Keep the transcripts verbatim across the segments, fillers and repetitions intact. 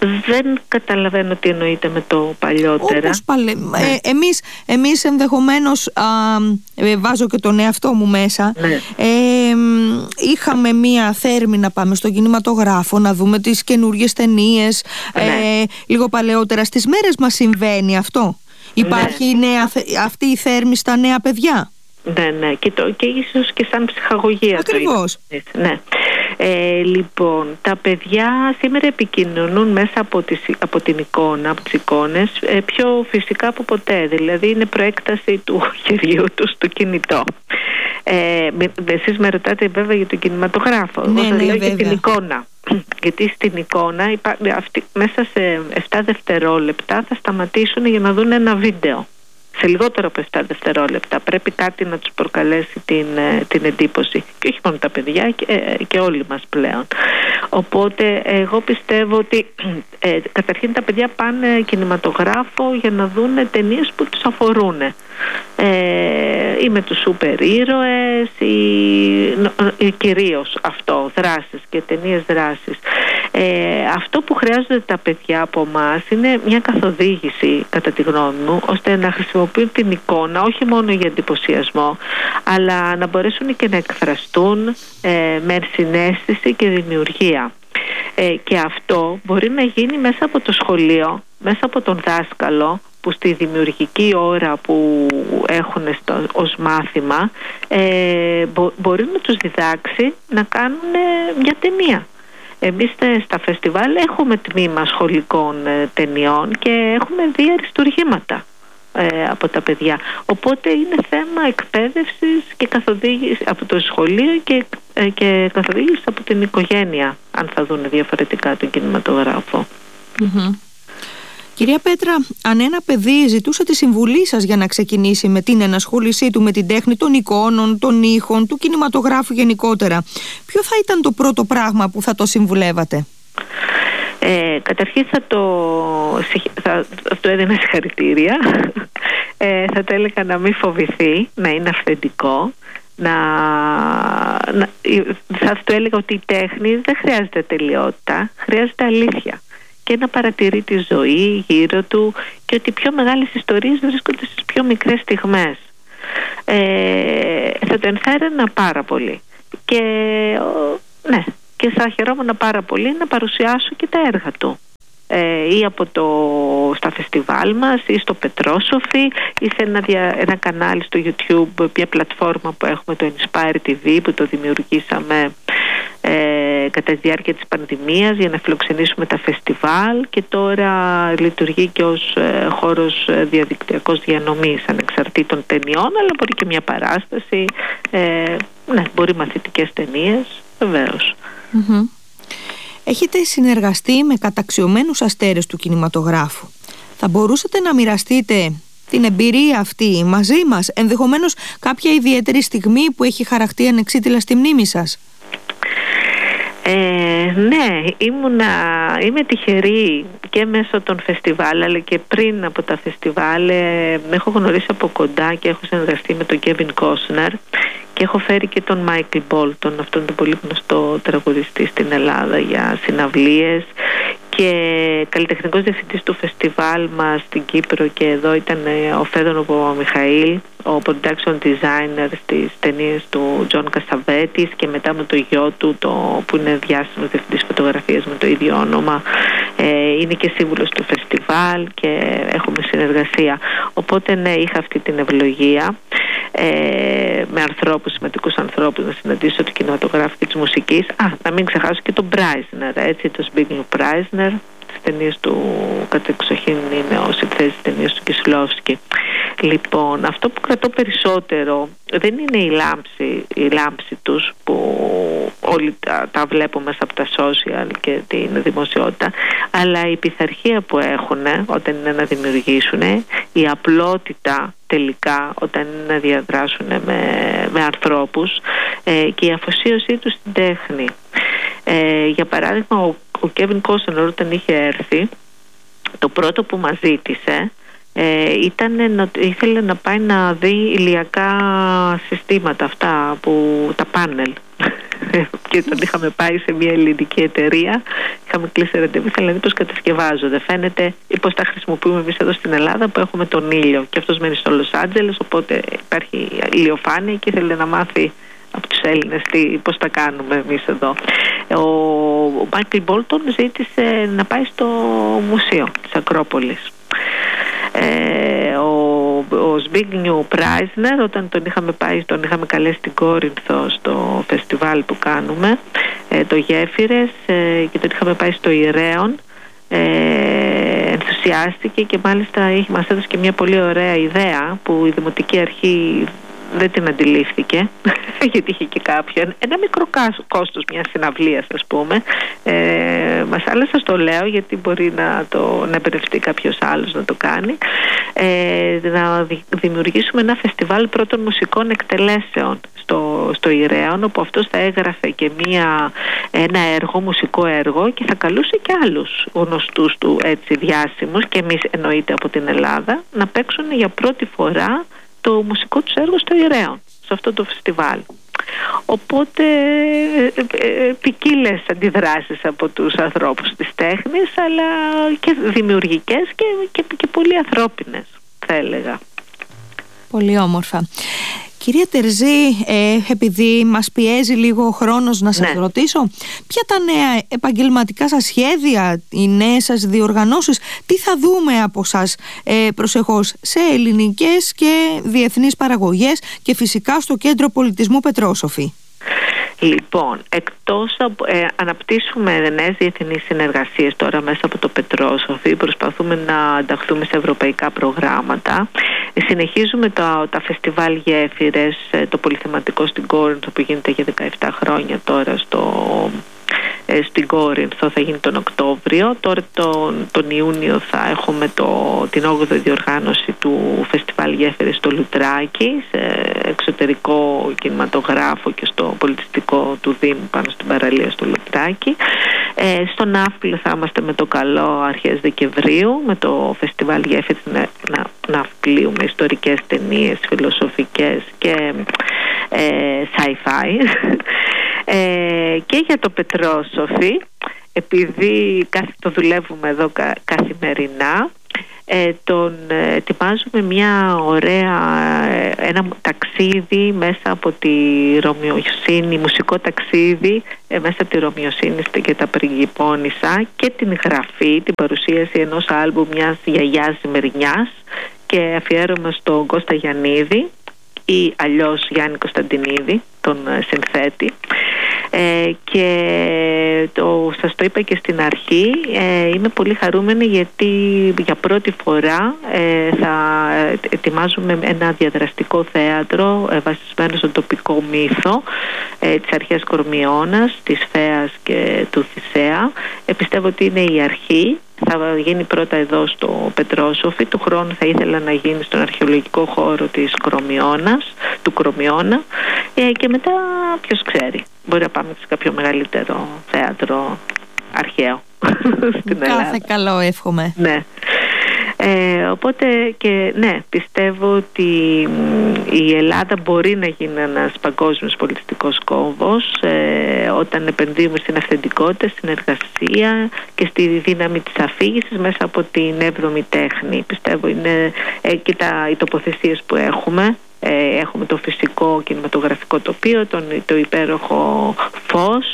Δεν καταλαβαίνω τι εννοείται με το παλιότερα. Όπως παλαι... ναι. ε, εμείς, εμείς ενδεχομένως α, ε, βάζω και τον εαυτό μου μέσα, ναι. ε, είχαμε μία θέρμη να πάμε στον κινηματογράφο να δούμε τις καινούργιες ταινίες, ναι. ε, λίγο παλαιότερα. Στις μέρες μας συμβαίνει αυτό? Υπάρχει ναι. νέα, αυτή η θέρμη στα νέα παιδιά? Ναι, ναι, και, το, και ίσως και σαν ψυχαγωγία. Ακριβώς. Το ναι. Ε, λοιπόν, τα παιδιά σήμερα επικοινωνούν μέσα από, τις, από την εικόνα, από τις εικόνες, ε, πιο φυσικά από ποτέ. Δηλαδή είναι προέκταση του χεριού τους στο κινητό. Ε, εσείς με ρωτάτε βέβαια για τον κινηματογράφο. Ναι, Εγώ ναι, λέω βέβαια. για την εικόνα. Γιατί στην εικόνα υπά... αυτή, μέσα σε επτά δευτερόλεπτα θα σταματήσουν για να δουν ένα βίντεο. Σε λιγότερο από επτά δευτερόλεπτα πρέπει κάτι να τους προκαλέσει την, την εντύπωση, και όχι μόνο τα παιδιά και, και όλοι μας πλέον. Οπότε εγώ πιστεύω ότι ε, καταρχήν τα παιδιά πάνε κινηματογράφο για να δουν ταινίες που τους αφορούν, ε, ή με τους σούπερ ήρωες ή, ή κυρίως αυτό, δράσεις και ταινίες δράσης. Ε, αυτό που χρειάζονται τα παιδιά από εμάς είναι μια καθοδήγηση, κατά τη γνώμη μου, ώστε να χρησιμοποιούν την εικόνα όχι μόνο για εντυπωσιασμό, αλλά να μπορέσουν και να εκφραστούν ε, με συναίσθηση και δημιουργία. Ε, και αυτό μπορεί να γίνει μέσα από το σχολείο, μέσα από τον δάσκαλο, που στη δημιουργική ώρα που έχουν στο, ως μάθημα ε, μπο, μπορεί να τους διδάξει να κάνουν μια ταινία. Εμείς στα φεστιβάλ έχουμε τμήμα σχολικών ε, ταινιών και έχουμε δει αριστουργήματα ε, από τα παιδιά. Οπότε είναι θέμα εκπαίδευσης και καθοδήγηση από το σχολείο και, ε, και καθοδήγηση από την οικογένεια, αν θα δουν διαφορετικά τον κινηματογράφο. Mm-hmm. Κυρία Πέτρα, αν ένα παιδί ζητούσε τη συμβουλή σας για να ξεκινήσει με την ενασχόλησή του με την τέχνη των εικόνων, των ήχων, του κινηματογράφου γενικότερα, ποιο θα ήταν το πρώτο πράγμα που θα το συμβουλεύατε? Ε, καταρχήν θα το, θα, θα το έδινα συγχαρητήρια. Ε, θα το έλεγα να μην φοβηθεί, να είναι αυθεντικό. Να, να, θα το έλεγα ότι η τέχνη δεν χρειάζεται τελειότητα, χρειάζεται αλήθεια. Και να παρατηρεί τη ζωή γύρω του και ότι οι πιο μεγάλες ιστορίες βρίσκονται στις πιο μικρές στιγμές. Ε, θα το ενθάρρυνα πάρα πολύ. Και, ναι, και θα χαιρόμουν πάρα πολύ να παρουσιάσω και τα έργα του. Ε, ή από το, στα φεστιβάλ μας ή στο Πετρόσοφι ή σε ένα, δια, ένα κανάλι στο YouTube, μια πλατφόρμα που έχουμε, το Inspire τι βι, που το δημιουργήσαμε ε, κατά τη διάρκεια της πανδημίας για να φιλοξενήσουμε τα φεστιβάλ, και τώρα λειτουργεί και ως ε, χώρος ε, διαδικτυακός διανομής ανεξαρτήτων ταινιών, αλλά μπορεί και μια παράσταση, ε, ναι, μπορεί μαθητικές ταινίες, βεβαίως. Mm-hmm. Έχετε συνεργαστεί με καταξιωμένους αστέρες του κινηματογράφου. Θα μπορούσατε να μοιραστείτε την εμπειρία αυτή μαζί μας, ενδεχομένως κάποια ιδιαίτερη στιγμή που έχει χαραχτεί ανεξίτηλα στη μνήμη σας? Ε, ναι, ήμουνα, είμαι τυχερή και μέσω των φεστιβάλ, αλλά και πριν από τα φεστιβάλ ε, με έχω γνωρίσει από κοντά και έχω συνεργαστεί με τον Kevin Costner και έχω φέρει και τον Michael Bolton, αυτόν τον πολύ γνωστό τραγουδιστή στην Ελλάδα, για συναυλίες, και καλλιτεχνικός διευθυντής του φεστιβάλ μας στην Κύπρο και εδώ ήταν ο Φέδωνο Παπαμιχαήλ, ο production designer στις ταινίες του Τζον Κασαβέτης, και μετά με το γιο του, το, που είναι διάσημος διευθυντής φωτογραφίας με το ίδιο όνομα, ε, είναι και σύμβουλος του φεστιβάλ και έχουμε συνεργασία. Οπότε ναι, είχα αυτή την ευλογία ε, με ανθρώπους, σημαντικούς ανθρώπους, να συναντήσω το κινηματογράφο και της μουσικής. Α, να μην ξεχάσω και τον Πράισνερ, έτσι, τον Zbigniew Πράισνερ. Τις ταινίες του κατεξοχήν είναι ο συνθέτης της ταινίας του Κισλόφσκι. Λοιπόν, αυτό που κρατώ περισσότερο δεν είναι η λάμψη, η λάμψη τους που όλοι τα, τα βλέπουμε μέσα από τα social και την δημοσιότητα, αλλά η πειθαρχία που έχουν όταν είναι να δημιουργήσουν, η απλότητα τελικά όταν είναι να διαδράσουν με, με ανθρώπους, ε, και η αφοσίωσή τους στην τέχνη. Ε, για παράδειγμα, ο, ο Kevin Costner όταν είχε έρθει, το πρώτο που μας ζήτησε ε, ήταν να, ήθελε να πάει να δει ηλιακά συστήματα, αυτά που, τα πάνελ. και τον είχαμε πάει σε μια ελληνική εταιρεία. Είχαμε κλείσει ραντεβού, ήθελα να δει πώς κατασκευάζονται. Φαίνεται ή πώς τα χρησιμοποιούμε εμείς εδώ στην Ελλάδα που έχουμε τον ήλιο. Και αυτός μένει στο Λος Άντζελες, οπότε υπάρχει ηλιοφάνεια και ήθελε να μάθει από τους Έλληνες τι, πώς τα κάνουμε εμείς εδώ. Ο Μάικλ Μπόλτον ζήτησε να πάει στο μουσείο της Ακρόπολης. Ε, ο, ο Σμπίγνιου Πράισνερ, όταν τον είχαμε πάει, τον είχαμε καλέσει στην Κόρινθο στο φεστιβάλ που κάνουμε, ε, το Γέφυρες, ε, και τον είχαμε πάει στο Ηρέον, ε, ενθουσιάστηκε και μάλιστα είχε, μας έδωσε και μια πολύ ωραία ιδέα που η Δημοτική Αρχή δεν την αντιλήφθηκε γιατί είχε και κάποιον ένα μικρό κόστος μιας συναυλίας, ας πούμε. ε, μας άλλα σας το λέω γιατί μπορεί να, το, να εμπνευστεί κάποιος άλλος να το κάνει, ε, να δημιουργήσουμε ένα φεστιβάλ πρώτων μουσικών εκτελέσεων στο, στο Ηρέον, όπου αυτός θα έγραφε και μια, ένα έργο, μουσικό έργο, και θα καλούσε και άλλους γνωστούς του, έτσι, διάσημους, και εμείς εννοείται από την Ελλάδα, να παίξουν για πρώτη φορά το μουσικό τους έργο στο Ηρέον, σε αυτό το φεστιβάλ. Οπότε ποικίλες αντιδράσεις από τους ανθρώπους της τέχνης, αλλά και δημιουργικές και, και, και πολύ ανθρώπινες, θα έλεγα. Πολύ όμορφα. Κυρία Τερζή, ε, επειδή μας πιέζει λίγο ο χρόνος, να σας ναι. ρωτήσω, ποια τα νέα επαγγελματικά σας σχέδια, οι νέες σας διοργανώσεις, τι θα δούμε από σας ε, προσεχώς σε ελληνικές και διεθνείς παραγωγές και φυσικά στο Κέντρο Πολιτισμού Πετρόσοφη? Λοιπόν, εκτός από, ε, αναπτύσσουμε νέες διεθνείς συνεργασίες τώρα μέσα από το Πετρόσοφη, προσπαθούμε να ανταχθούμε σε ευρωπαϊκά προγράμματα. Συνεχίζουμε τα, τα φεστιβάλ Γέφυρες, το πολυθεματικό στην Κόρινθο που γίνεται για δεκαεπτά χρόνια τώρα στο, ε, στην Κόρινθο, θα γίνει τον Οκτώβριο. Τώρα τον, τον Ιούνιο θα έχουμε το, την όγδοη διοργάνωση του φεστιβάλ Γέφυρες στο Λουτράκι, σε εξωτερικό κινηματογράφο και στο πολιτιστικό του Δήμου πάνω στην παραλία στο Λουτράκι. Ε, στο Ναύπλιο θα είμαστε με το καλό αρχές Δεκεμβρίου με το φεστιβάλ Γέφυρες να, να, Ναυπλίου, με ιστορικές ταινίες, φιλοσοφικές και ε, sci-fi. ε, και για το Πετρόσοφη, επειδή το δουλεύουμε εδώ κα, καθημερινά, Ε, τον ε, ετοιμάζουμε μια ωραία, ε, ένα ταξίδι μέσα από τη Ρωμιοσύνη, μουσικό ταξίδι ε, μέσα από τη Ρωμιοσύνη και τα Πριγκιπώνισσα, και την γραφή, την παρουσίαση ενός άλμπου μιας γιαγιάς Μερινιάς και αφιέρωμα στον Κώστα Γιαννίδη ή αλλιώς Γιάννη Κωνσταντινίδη, τον συνθέτη. Ε, και το, σας το είπα και στην αρχή, ε, είμαι πολύ χαρούμενη γιατί για πρώτη φορά ε, θα ετοιμάζουμε ένα διαδραστικό θέατρο ε, βασισμένο στον τοπικό μύθο ε, της αρχαίας Κορμιώνας, της Φαίας και του Θησέα. Ε, πιστεύω ότι είναι η αρχή. Θα γίνει πρώτα εδώ στο Πετρόσοφη, του χρόνου θα ήθελα να γίνει στον αρχαιολογικό χώρο της Κορμιώνας, του Κορμιώνα, ε, και μετά ποιος ξέρει, μπορεί να πάμε σε κάποιο μεγαλύτερο θέατρο αρχαίο στην Ελλάδα. Κάθε καλό εύχομαι. Ναι. Ε, οπότε και ναι, πιστεύω ότι η Ελλάδα μπορεί να γίνει ένας παγκόσμιος πολιτιστικός κόμβος ε, όταν επενδύουμε στην αυθεντικότητα, στην εργασία και στη δύναμη της αφήγησης μέσα από την έβδομη τέχνη. Πιστεύω είναι ε, και τα, οι τοποθεσίες που έχουμε. Ε, έχουμε το φυσικό κινηματογραφικό τοπίο, τον, το υπέροχο φως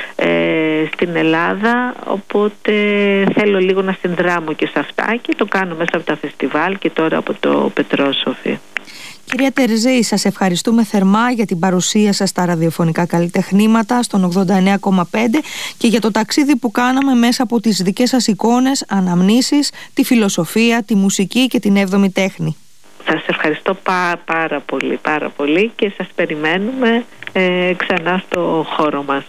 ε, στην Ελλάδα, οπότε θέλω λίγο να συνδράμω και σε αυτά και το κάνω μέσα από τα φεστιβάλ και τώρα από το Πετρόσοφη. Κυρία Τερζή, σας ευχαριστούμε θερμά για την παρουσία σας στα ραδιοφωνικά καλλιτεχνήματα στον ογδόντα εννέα κόμμα πέντε και για το ταξίδι που κάναμε μέσα από τις δικές σας εικόνες, αναμνήσεις, τη φιλοσοφία, τη μουσική και την έβδομη τέχνη. Σας ευχαριστώ πάρα, πάρα πολύ, πάρα πολύ και σας περιμένουμε ε, ξανά στο χώρο μας.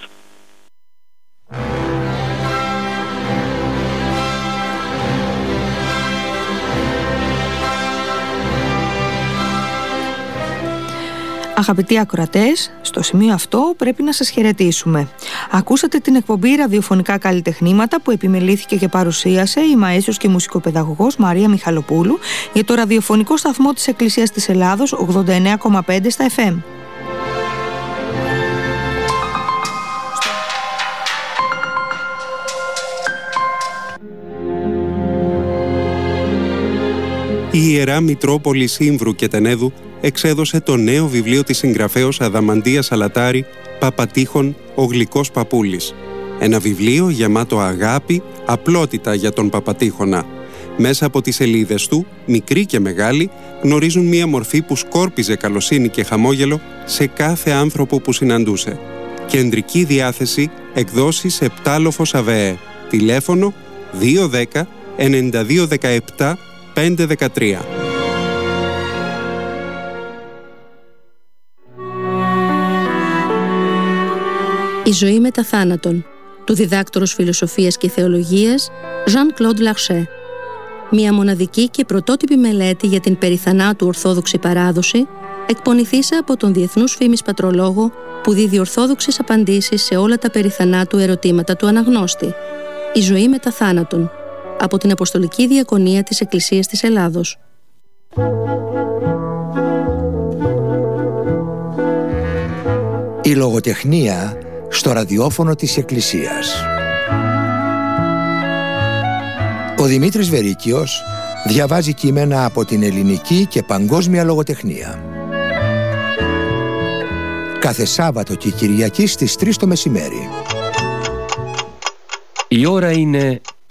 Αγαπητοί ακροατές, στο σημείο αυτό πρέπει να σας χαιρετήσουμε. Ακούσατε την εκπομπή ραδιοφωνικά καλλιτεχνήματα που επιμελήθηκε και παρουσίασε η μαέστρος και μουσικοπαιδαγωγός Μαρία Μιχαλοπούλου για το ραδιοφωνικό σταθμό της Εκκλησίας της Ελλάδος ογδόντα εννέα κόμμα πέντε στα εφ εμ. Η Ιερά Μητρόπολη Ήμβρου και Τενέδου εξέδωσε το νέο βιβλίο της συγγραφέως Αδαμαντίας Σαλατάρη «Παπατήχων, ο γλυκός παππούλης». Ένα βιβλίο γεμάτο αγάπη, απλότητα για τον Παπατήχωνα. Μέσα από τις σελίδες του, μικροί και μεγάλοι, γνωρίζουν μία μορφή που σκόρπιζε καλοσύνη και χαμόγελο σε κάθε άνθρωπο που συναντούσε. Κεντρική διάθεση, εκδόσεις Επτάλοφος ΑΒΕΕ. Τηλέφωνο δύο δέκα ενενήντα δύο δεκαεπτά πεντακόσια δεκατρία. Η ζωή μετά θάνατον, του διδάκτορος φιλοσοφίας και θεολογίας Jean-Claude Larcher. Μια μοναδική και πρωτότυπη μελέτη για την περιθανάτου ορθόδοξη παράδοση, εκπονηθήσα από τον διεθνούς φήμης πατρολόγο που δίδει ορθόδοξες απαντήσεις σε όλα τα περιθανάτου ερωτήματα του αναγνώστη. Η ζωή μετά θάνατον, από την Αποστολική Διακονία της Εκκλησίας της Ελλάδος. Η λογοτεχνία στο ραδιόφωνο της Εκκλησίας. Ο Δημήτρης Βερίκιος διαβάζει κείμενα από την ελληνική και παγκόσμια λογοτεχνία. Κάθε Σάββατο και Κυριακή στις τρεις το μεσημέρι. Η ώρα είναι